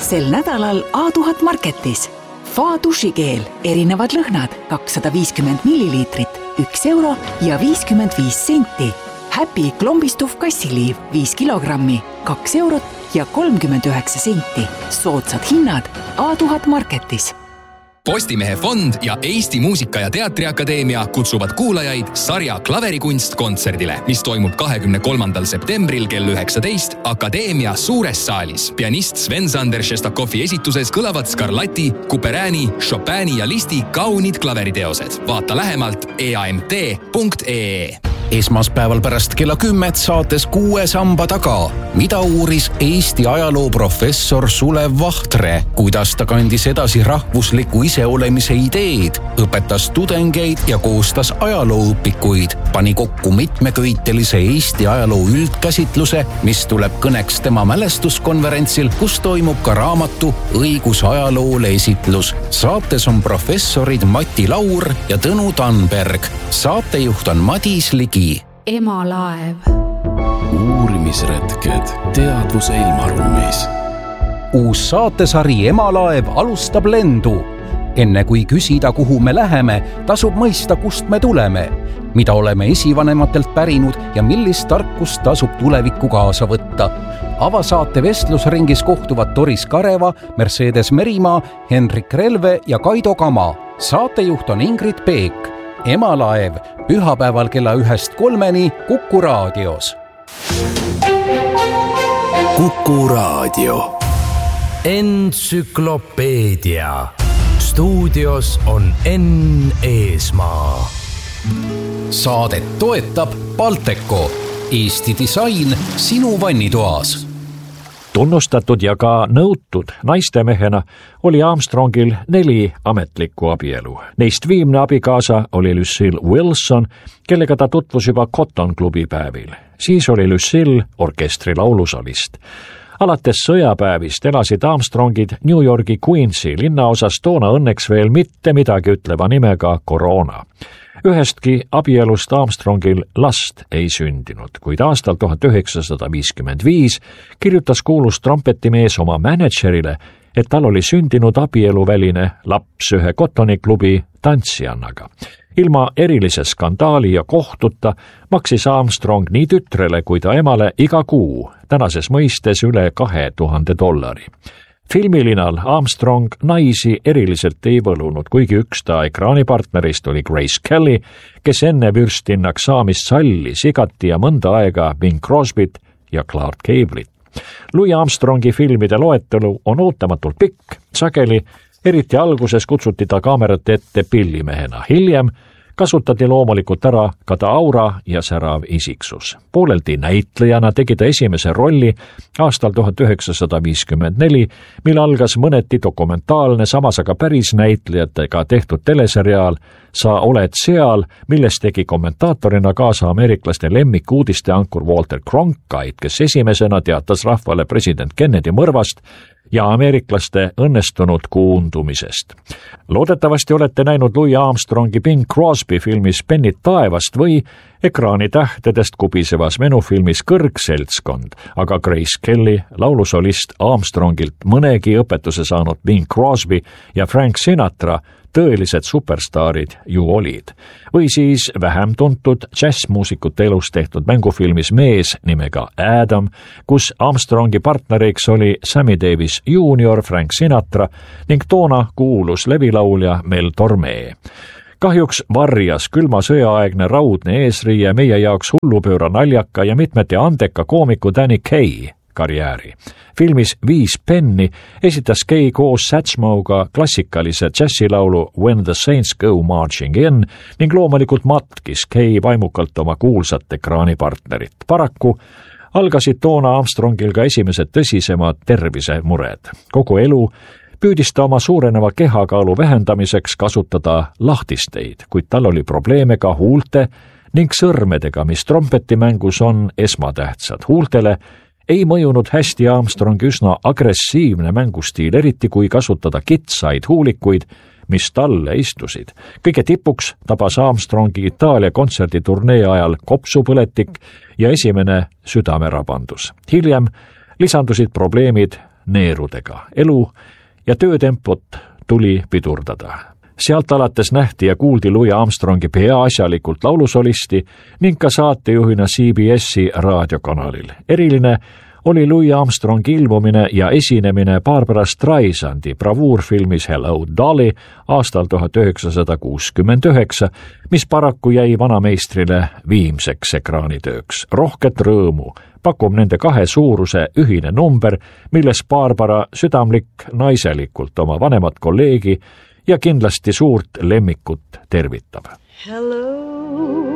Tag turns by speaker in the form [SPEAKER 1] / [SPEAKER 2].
[SPEAKER 1] sel nädalal A1000 Marketis. Fa dušikeel, erinevad lõhnad, 250 milliliitrit, 1 euro ja 55 senti. Happy klombistuv kassiliiv, 5 kilogrammi, 2 eurot ja 39 senti. Soodsad hinnad A1000 Marketis.
[SPEAKER 2] Postimehe fond ja Eesti Muusika- ja Teatriakadeemia kutsuvad kuulajaid sarja Klaverikunst kontserdile, mis toimub 23. septembril kell 19 Akadeemia suures saalis. Pianist Sven-Sander Šestakovi esituses kõlavad Scarlatti, Couperini, Chopini ja Listi kaunid klaveriteosed. Vaata lähemalt eamt.ee.
[SPEAKER 3] Esmaspäeval pärast kella 10 saates 6 samba taga. Mida uuris Eesti ajaloo professor Sulev Vahtre? Kuidas ta kandis edasi rahvusliku iseolemise ideed, õpetas tudengeid ja koostas ajalooõpikuid, pani kokku mitmeköitelise Eesti ajaloo üldkäsitluse, mis tuleb kõneks tema mälestuskonverentsil, kus toimub ka raamatu õigusajaloole esitlus. Saates on professorid Mati Laur ja Tõnu Tanberg. Saatejuht on Madis Ligi.
[SPEAKER 4] Emalaev.
[SPEAKER 5] Uurimisretked teadvuse ilmaruumis.
[SPEAKER 3] Uus saatesari Emalaev alustab lendu. Enne kui küsida, kuhu me läheme, tasub mõista, kust me tuleme, mida oleme esivanematelt pärinud ja millist tarkust tasub tulevikku kaasa võtta. Avasaate vestlusringis kohtuvad Doris Kareva, Mercedes Merimaa, Henrik Relve ja Kaido Kama. Saatejuht on Ingrid Peek. Emalaev pühapäeval kella 1-3 Kuku raadios.
[SPEAKER 5] Kuku raadio.
[SPEAKER 6] Entsüklopeedia. Stuudios on Enn Eesmaa.
[SPEAKER 3] Saadet toetab Balteco. Eesti disain sinu vannitoas.
[SPEAKER 7] Tunnustatud ja ka nõutud naistemehena oli Armstrongil 4 ametlikku abielu. Neist viimne abikaasa oli Lucille Wilson, kellega ta tutvus juba Cotton klubi päevil. Siis oli Lucille orkestri laulusolist. Alates sõjapäevist elasid Armstrongid New Yorgi Queensi linnaosas toona õnneks veel mitte midagi ütleva nimega Corona. Ühestki abielust Armstrongil last ei sündinud, kuid aastal 1955 kirjutas kuulus trompetimees oma mänedžerile, et tal oli sündinud abieluväline laps ühe Cottoni-klubi tantsijannaga. Ilma erilise skandaali ja kohtuta maksis Armstrong nii tütrele kui ta emale iga kuu, tänases mõistes üle $2000. Filmilinal Armstrong naisi eriliselt ei võlunud, kuigi üks ta ekraanipartnerist oli Grace Kelly, kes enne vürstinnaks saamist sallis igati ja mõnda aega Bing Crosbyt ja Clark Gablet. Louis Armstrongi filmide loetelu on ootamatult pikk, sageli, eriti alguses kutsuti ta kaamerate ette pillimehena. Hiljem kasutati loomulikult ära ka ta aura ja särav isiksus. Pooleldi näitlejana tegi ta esimese rolli aastal 1954, mil algas mõneti dokumentaalne, samas aga päris näitlejatega tehtud teleseriaal Sa oled seal, milles tegi kommentaatorina kaasa ameeriklaste lemmikuudiste ankur Walter Cronkite, kes esimesena teatas rahvale president Kennedy mõrvast ja ameeriklaste õnnestunud kuundumisest. Loodetavasti olete näinud Louis Armstrongi Bing Crosby filmis Pennid taevast või ekraanitähtedest kubisevas menufilmis Kõrgseltskond, aga Grace Kelly, laulusolist Armstrongilt mõnegi õpetuse saanud Bing Crosby ja Frank Sinatra tõelised superstaarid ju olid. Või siis vähem tuntud džässmuusikute elus tehtud mängufilmis Mees nimega Adam, kus Armstrongi partneriks oli Sammy Davis Jr., Frank Sinatra ning toona kuulus levilaulja Mel Torme. Kahjuks varjas külma sõjaaegne raudne eesriie meie jaoks hullupööra naljaka ja mitmeti andeka koomiku Danny Kaye karjääri. Filmis 5 penni esitas Kaye koos Satchmoga klassikalise džässilaulu When the Saints Go Marching In ning loomulikult matkis Kaye vaimukalt oma kuulsat ekraanipartnerit. Paraku algasid toona Armstrongil ka esimesed tõsisemad tervisemured. Kogu elu püüdis ta oma suureneva kehakaalu vähendamiseks kasutada lahtisteid, kuid tal oli probleeme ka huulte ning sõrmedega, mis trompetimängus on esmatähtsad. Huultele ei mõjunud hästi Armstrongi üsna agressiivne mängustiil, eriti kui kasutada kitsaid huulikuid, mis talle istusid. Kõige tipuks tabas Armstrongi Itaalia kontserditurnee ajal kopsupõletik ja esimene südamerabandus. Hiljem lisandusid probleemid neerudega. Elu ja töötempot tuli pidurdada. Sealt alates nähti ja kuuldi Louis Armstrongi peaasjalikult laulusolisti ning ka saatejuhina CBS-i raadiokanalil. Eriline oli Louis Armstrongi ilmumine ja esinemine Barbara Streisandi bravuurfilmis Hello Dolly aastal 1969, mis paraku jäi vanameistrile viimseks ekraanitööks. Rohket rõõmu pakub nende kahe suuruse ühine number, milles Barbara südamlik naiselikult oma vanemat kolleegi ja kindlasti suurt lemmikut tervitab.
[SPEAKER 4] Hello